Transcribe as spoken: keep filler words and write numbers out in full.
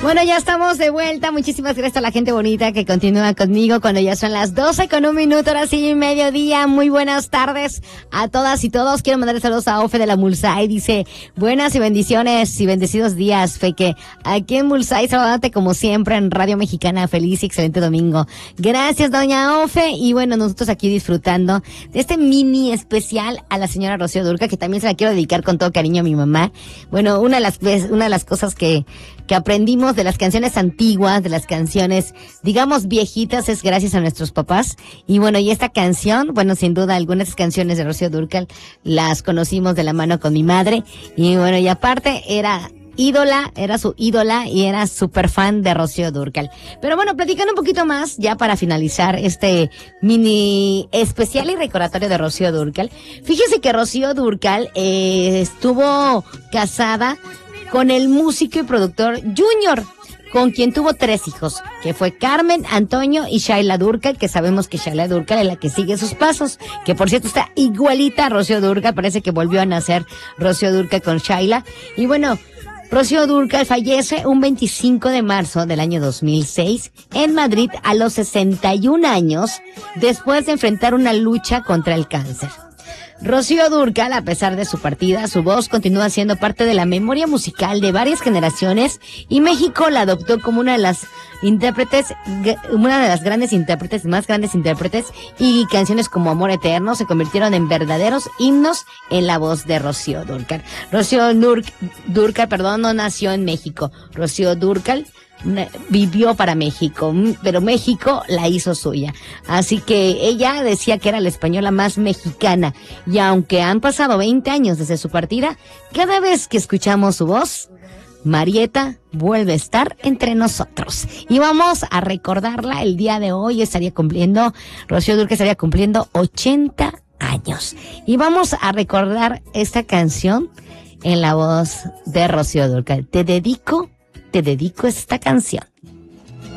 Bueno, ya estamos de vuelta. Muchísimas gracias a la gente bonita que continúa conmigo cuando ya son las doce con un minuto, ahora sí, mediodía. Muy buenas tardes a todas y todos. Quiero mandar saludos a Ofe de la Mulsay. Dice, buenas y bendiciones y bendecidos días, Feque. Aquí en Mulsay, saludándote como siempre en Radio Mexicana. Feliz y excelente domingo. Gracias, doña Ofe. Y bueno, nosotros aquí disfrutando de este mini especial a la señora Rocío Dúrcal, que también se la quiero dedicar con todo cariño a mi mamá. Bueno, una de las, una de las cosas que, que aprendimos de las canciones antiguas, de las canciones, digamos, viejitas, es gracias a nuestros papás. Y bueno, y esta canción, bueno, sin duda, algunas canciones de Rocío Dúrcal las conocimos de la mano con mi madre. Y bueno, y aparte era ídola, era su ídola y era súper fan de Rocío Dúrcal. Pero bueno, platicando un poquito más, ya para finalizar este mini especial y recordatorio de Rocío Dúrcal. Fíjese que Rocío Dúrcal eh, estuvo casada con el músico y productor Junior, con quien tuvo tres hijos, que fue Carmen, Antonio y Shaila Dúrcal, que sabemos que Shaila Dúrcal es la que sigue sus pasos, que por cierto está igualita a Rocío Dúrcal, parece que volvió a nacer Rocío Dúrcal con Shaila. Y bueno, Rocío Dúrcal fallece un veinticinco de marzo del año dos mil seis en Madrid a los sesenta y un años, después de enfrentar una lucha contra el cáncer. Rocío Dúrcal, a pesar de su partida, su voz continúa siendo parte de la memoria musical de varias generaciones y México la adoptó como una de las intérpretes, una de las grandes intérpretes, más grandes intérpretes, y canciones como Amor Eterno se convirtieron en verdaderos himnos en la voz de Rocío Dúrcal. Rocío Dúrcal, perdón, no nació en México. Rocío Dúrcal vivió para México, pero México la hizo suya. Así que ella decía que era la española más mexicana. Y aunque han pasado veinte años desde su partida, cada vez que escuchamos su voz, Marieta vuelve a estar entre nosotros. Y vamos a recordarla el día de hoy. Estaría cumpliendo, Rocío Dúrcal estaría cumpliendo ochenta años. Y vamos a recordar esta canción en la voz de Rocío Dúrcal. Te dedico Te dedico esta canción.